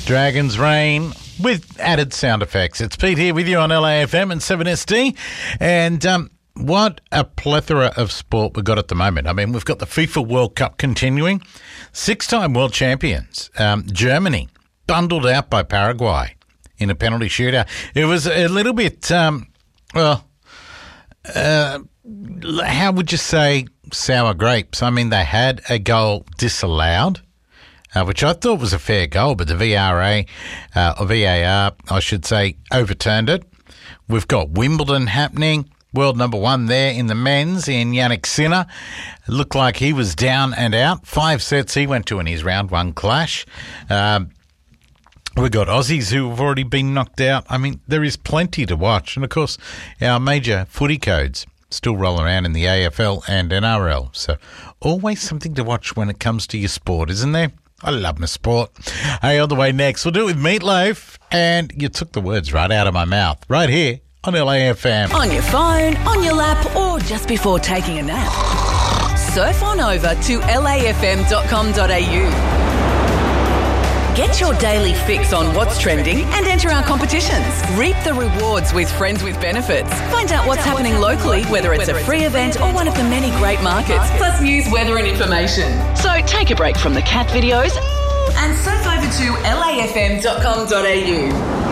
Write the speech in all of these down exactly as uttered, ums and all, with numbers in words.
Dragon's Reign with added sound effects. It's Pete here with you on L A F M and seven S D. And um, what a plethora of sport we've got at the moment. I mean, we've got the FIFA World Cup continuing. Six-time world champions, um, Germany, bundled out by Paraguay in a penalty shootout. It was a little bit, um, well, uh, how would you say sour grapes? I mean, they had a goal disallowed, Uh, which I thought was a fair goal, but the V R A, uh, or V A R, I should say, overturned it. We've got Wimbledon happening, world number one there in the men's in Yannick Sinner. It looked like he was down and out. Five sets he went to in his round one clash. Um, we've got Aussies who have already been knocked out. I mean, there is plenty to watch. And, of course, our major footy codes still roll around in the A F L and N R L. So always something to watch when it comes to your sport, isn't there? I love my sport. Hey, on the way next, we'll do it with Meatloaf. And you took the words right out of my mouth, right here on L A F M. On your phone, on your lap, or just before taking a nap. Surf on over to L A F M dot com dot A U. Get your daily fix on what's trending and enter our competitions. Reap the rewards with Friends with Benefits. Find out what's happening locally, whether it's a free event or one of the many great markets, plus news, weather and information. So take a break from the cat videos and surf over to L A F M dot com dot A U.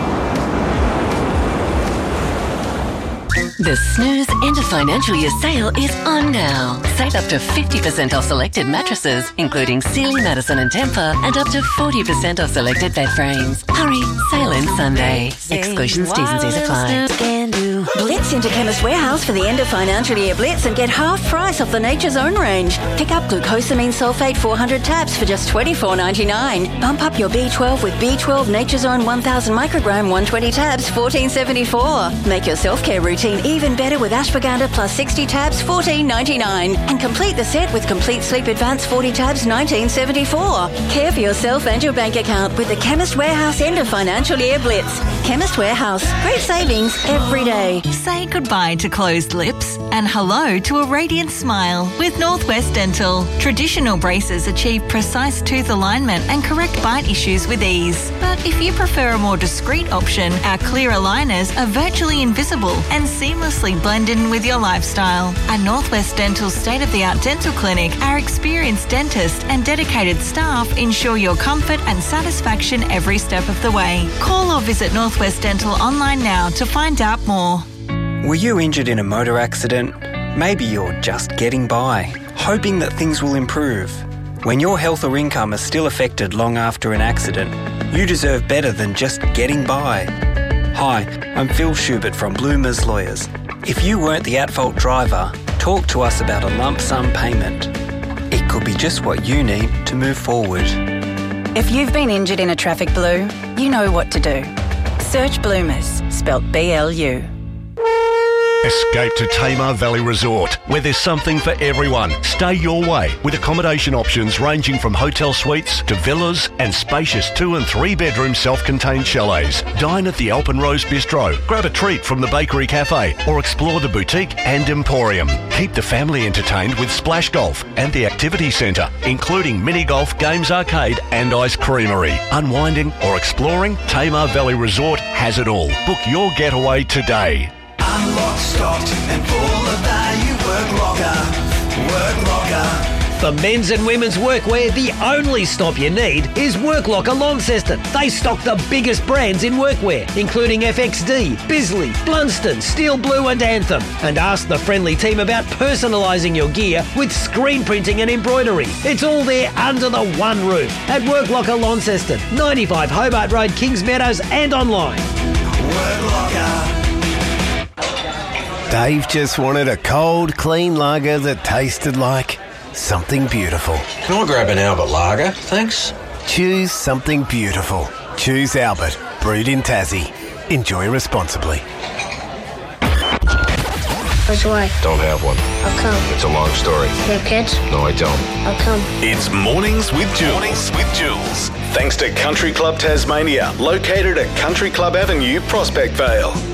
The Snooze End of Financial Year sale is on now. Save up to fifty percent off selected mattresses, including Sealy, Madison and Tempur, and up to forty percent off selected bed frames. Hurry, sale ends Sunday. Exclusions, T's and C's apply. Blitz into Chemist Warehouse for the end of financial year blitz and get half price off the Nature's Own range. Pick up glucosamine sulfate four hundred tabs for just twenty-four ninety-nine. Bump up your B twelve with B twelve Nature's Own one thousand microgram one hundred twenty tabs, fourteen seventy-four. Make your self-care routine even better with ashwagandha plus sixty tabs, fourteen ninety-nine. And complete the set with Complete Sleep Advance forty tabs, nineteen seventy-four. Care for yourself and your bank account with the Chemist Warehouse end of financial year blitz. Chemist Warehouse. Great savings every day. Say goodbye to closed lips and hello to a radiant smile with Northwest Dental. Traditional braces achieve precise tooth alignment and correct bite issues with ease. But if you prefer a more discreet option, our clear aligners are virtually invisible and seamlessly blend in with your lifestyle. At Northwest Dental's state-of-the-art dental clinic, our experienced dentists and dedicated staff ensure your comfort and satisfaction every step of the way. Call or visit Northwest Dental online now to find out more. Were you injured in a motor accident? Maybe you're just getting by, hoping that things will improve. When your health or income is still affected long after an accident, you deserve better than just getting by. Hi, I'm Phil Schubert from Bloomers Lawyers. If you weren't the at-fault driver, talk to us about a lump sum payment. It could be just what you need to move forward. If you've been injured in a traffic blue, you know what to do. Search Bloomers, spelt B L U. Escape to Tamar Valley Resort, where there's something for everyone. Stay your way with accommodation options ranging from hotel suites to villas and spacious two and three bedroom self-contained chalets. Dine at the Alpenrose Bistro, grab a treat from the Bakery Cafe or explore the boutique and emporium. Keep the family entertained with Splash Golf and the Activity Centre, including mini golf, games arcade and ice creamery. Unwinding or exploring, Tamar Valley Resort has it all. Book your getaway today. Unlocked, stocked and full of value. Work Locker, Work Locker. For men's and women's workwear, the only stop you need is Work Locker Launceston. They stock the biggest brands in workwear, including F X D, Bisley, Blunston, Steel Blue and Anthem. And ask the friendly team about personalising your gear with screen printing and embroidery. It's all there under the one roof at Work Locker Launceston, ninety-five Hobart Road, Kings Meadows and online. Work Locker. Dave just wanted a cold, clean lager that tasted like something beautiful. Can I grab an Albert lager, thanks? Choose something beautiful. Choose Albert, brewed in Tassie. Enjoy responsibly. Where's your wife? Don't have one. How come? It's a long story. You have kids? No, I don't. How come? It's Mornings with Jules. Mornings with Jules. Thanks to Country Club Tasmania, located at Country Club Avenue, Prospect Vale.